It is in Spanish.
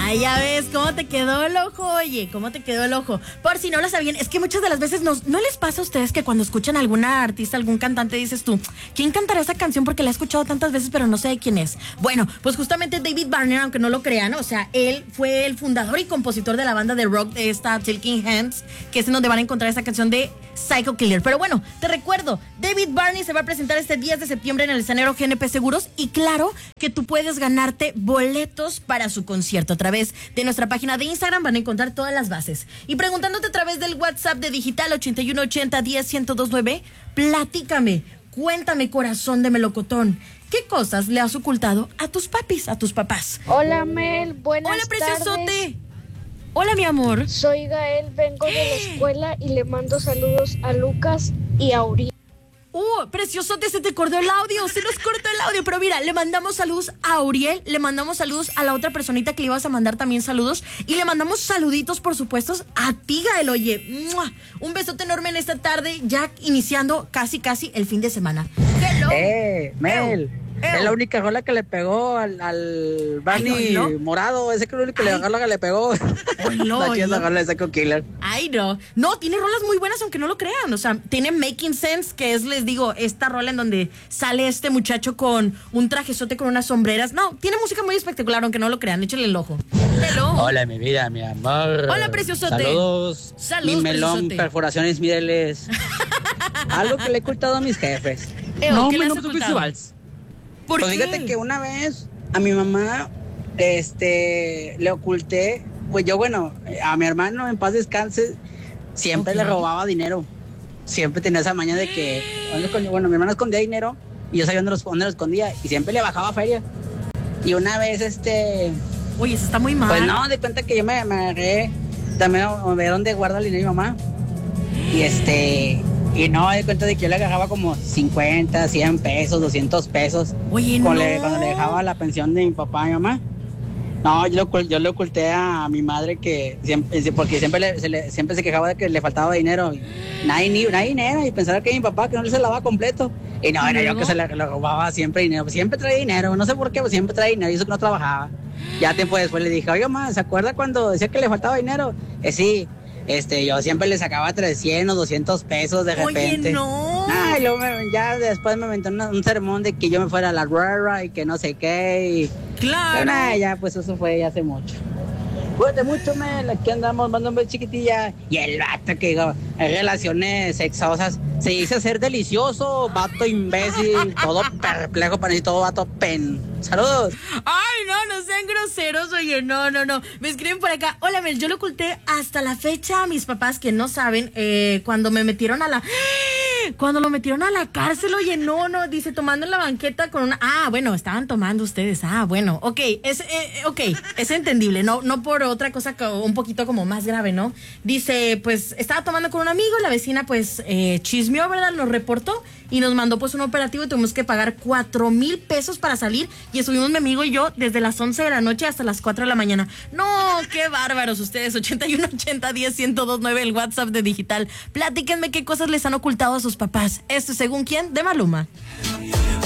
Ay, ya ves, ¿cómo te quedó el ojo? Oye, ¿cómo te quedó el ojo? Por si no lo sabían, es que muchas de las veces ¿no les pasa a ustedes que cuando escuchan a alguna artista, algún cantante, dices tú, ¿quién cantará esa canción? Porque la he escuchado tantas veces, pero no sé de quién es. Bueno, pues justamente David Barner, aunque no lo crean, o sea, él fue el fundador y compositor de la banda de rock de esta Talking Hands, que es en donde van a encontrar esa canción de Psycho Killer. Pero bueno, te recuerdo, David Barney se va a presentar este 10 de septiembre en el escenario GNP Seguros y claro que tú puedes ganarte boletos para su concierto. A través de nuestra página de Instagram van a encontrar todas las bases. Y preguntándote a través del WhatsApp de Digital 8180101029, platícame, cuéntame, corazón de melocotón, ¿qué cosas le has ocultado a tus papis, a tus papás? Hola Mel, buenas tardes. Hola, preciosote. Hola, mi amor. Soy Gael, vengo de la escuela y le mando saludos a Lucas y a Uriel. Preciosote, se te cortó el audio, se nos cortó el audio, pero mira, le mandamos saludos a Uriel, le mandamos saludos a la otra personita que le ibas a mandar también saludos y le mandamos saluditos, por supuesto, a ti, Gael. Oye, ¡mua! Un besote enorme en esta tarde, ya iniciando casi el fin de semana. Hello. Mel. Es la única rola que le pegó al Barney morado. Ese que es el único que le pegó. La chida rola de Psycho Killer. Ay, no. No, tiene rolas muy buenas, aunque no lo crean. O sea, tiene Making Sense, que es, les digo, esta rola en donde sale este muchacho con un trajezote con unas sombreras. No, tiene música muy espectacular, aunque no lo crean. Échale el ojo. Hello. Hola, mi vida, mi amor. Hola, preciosote. Saludos. Mi melón, preciosote. Perforaciones, míreles. Algo que le he ocultado a mis jefes. No, ¿qué le has ocultado? Pues fíjate que una vez a mi mamá le oculté, pues yo, bueno, a mi hermano en paz descanse, siempre le robaba dinero. Siempre tenía esa maña de que, bueno, mi hermano escondía dinero y yo sabía dónde lo escondía y siempre le bajaba feria. Y una vez Oye, eso está muy mal. Pues no, de cuenta que yo me agarré también a ver dónde guarda el dinero mi mamá. Y no, de cuenta de que yo le agarraba como 50, 100 pesos, 200 pesos. Oye, cuando le dejaba la pensión de mi papá y mi mamá. No, yo le oculté a mi madre que porque siempre se quejaba de que le faltaba dinero. Y nadie dinero y pensaba que mi papá que no le se la daba completo. Y no, era yo que se le robaba siempre dinero. Siempre traía dinero, no sé por qué, pero siempre traía dinero y eso que no trabajaba. Ya tiempo después le dije, oye, mamá, ¿se acuerda cuando decía que le faltaba dinero? Sí. Yo siempre le sacaba 300 o 200 pesos de repente. Oye, no. Y luego ya después me inventó un sermón de que yo me fuera a la guerra y que no sé qué. Claro. Pero ya, pues eso fue ya hace mucho. Cuídate mucho, Mel, aquí andamos, mando un beso chiquitilla. Y el vato que digo, en relaciones sexosas, se dice ser delicioso, vato imbécil, todo perplejo, para decir todo vato Saludos. Ay, no sean groseros, oye, no. Me escriben por acá, hola Mel, yo lo oculté hasta la fecha a mis papás que no saben, cuando me metieron cuando lo metieron a la cárcel, oye, no, dice, tomando en la banqueta con una... bueno, estaban tomando ustedes, bueno, ok, es entendible, no por otra cosa un poquito como más grave, ¿no? Dice, pues, estaba tomando con un amigo, la vecina, pues, chismeó, ¿verdad? Nos reportó y nos mandó, pues, un operativo y tuvimos que pagar 4,000 pesos para salir y estuvimos mi amigo y yo desde las 11 de la noche hasta las 4 de la mañana. No, qué bárbaros ustedes, 8180101029, el WhatsApp de Digital. Platíquenme qué cosas les han ocultado a sus papás. Esto, según quién, de Maluma.